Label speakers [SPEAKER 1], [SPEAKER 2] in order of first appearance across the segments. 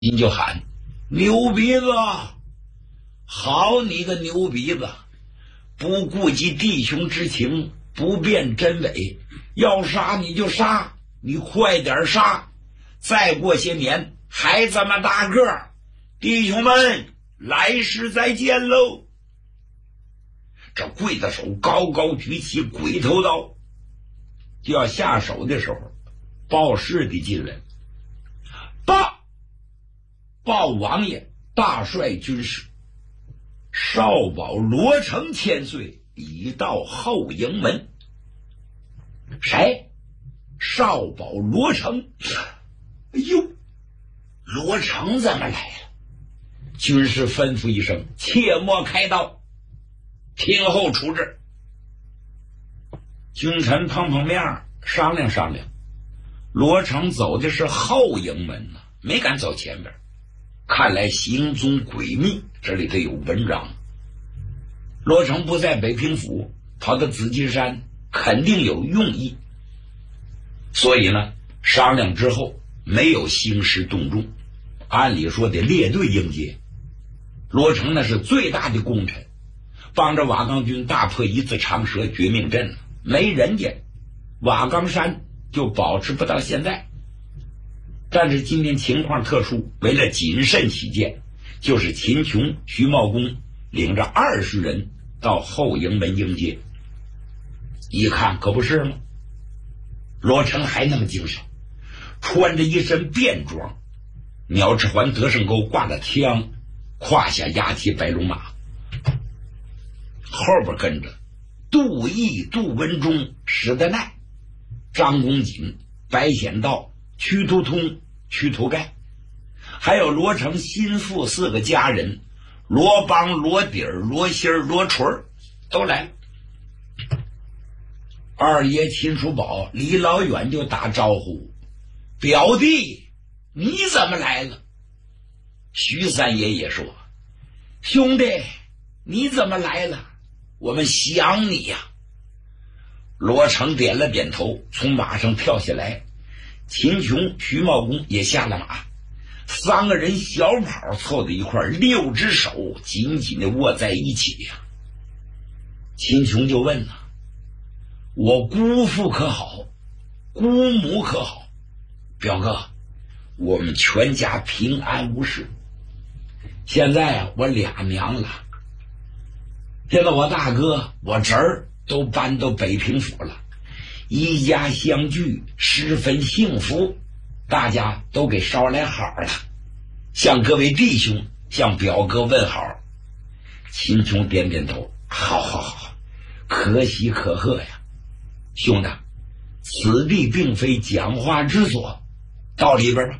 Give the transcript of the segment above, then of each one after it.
[SPEAKER 1] 您就喊牛鼻子，好你个牛鼻子，不顾及弟兄之情，不辨真伪，要杀你就杀，你快点杀，再过些年还这么大个儿，弟兄们来世再见喽。这刽子手高高举起鬼头刀，就要下手的时候，报事的进来，报王爷大帅军师少保罗成千岁已到后营门。谁？少保罗成。哎呦，罗成怎么来了？军师吩咐一声，切莫开刀，听候处置。君臣碰面商量商量，罗成走的是后营门呢，没敢走前边，看来行踪诡秘，这里头有文章。罗成不在北平府，跑到紫金山，肯定有用意。所以呢，商量之后没有兴师动众，按理说得列队迎接。罗成那是最大的功臣，帮着瓦岗军大破一字长蛇绝命阵，没人家瓦岗山就保持不到现在。但是今天情况特殊，为了谨慎起见，就是秦琼、徐茂公领着20人到后营门迎接。一看可不是吗？罗成还那么精神，穿着一身便装，鸟翅环得胜钩挂了枪，胯下压骑白龙马，后边跟着杜毅、杜文忠、史德奈、张公瑾、白显道、屈突通、屈突盖，还有罗成心腹4个家人，罗邦、罗底儿、罗心儿、罗锤儿都来了。二爷秦叔宝离老远就打招呼，表弟你怎么来了？徐三爷也说，兄弟你怎么来了？我们想你呀。罗成点了点头，从马上跳下来，秦琼、徐茂公也下了马，3个人小跑凑在一块，6只手紧紧地握在一起呀。秦琼就问了，我姑父可好？姑母可好？表哥，我们全家平安无事。现在我2娘了，现在我大哥我侄儿都搬到北平府了，一家相聚，十分幸福，大家都给捎来好了，向各位弟兄向表哥问好。秦琼点点头，好好好，可喜可贺呀。兄弟，此地并非讲话之所，到里边吧。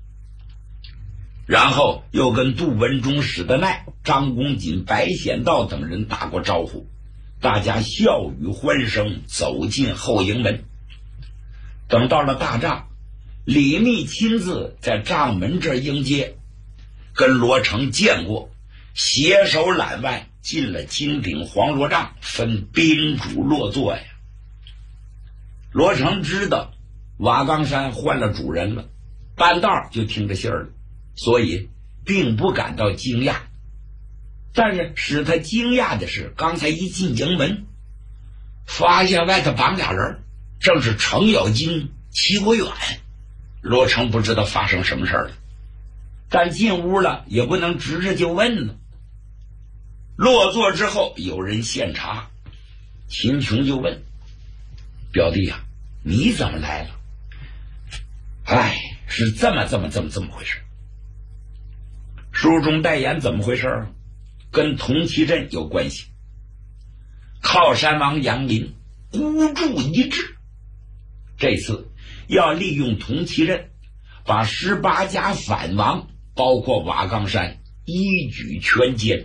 [SPEAKER 1] 然后又跟杜文忠、史德奈、张公瑾、白显道等人打过招呼，大家笑语欢声，走进后营门。等到了大帐，李密亲自在帐门这儿迎接，跟罗成见过，携手揽腕进了金顶黄罗帐，分宾主落座呀。罗成知道瓦岗山换了主人了，半道就听着信儿了，所以并不感到惊讶。但是使他惊讶的是，刚才一进营门，发现外头绑俩人，正是程咬金、齐国远。罗成不知道发生什么事儿了，但进屋了也不能直着就问了。落座之后，有人献茶，秦琼就问，表弟啊，你怎么来了？哎，是这么回事。书中代言怎么回事？跟铜旗阵有关系。靠山王杨林孤注一掷，这次要利用铜旗阵把18家反王，包括瓦岗山，一举全歼。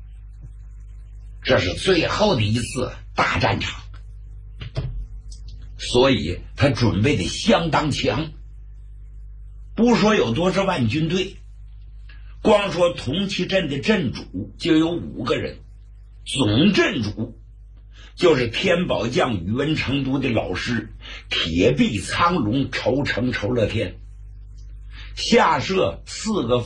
[SPEAKER 1] 这是最后的一次大战场，所以他准备的相当强。不说有多少万军队，光说铜旗阵的阵主就有5个人，总阵主就是天宝将宇文成都的老师铁臂苍龙仇成仇乐天， 下设4个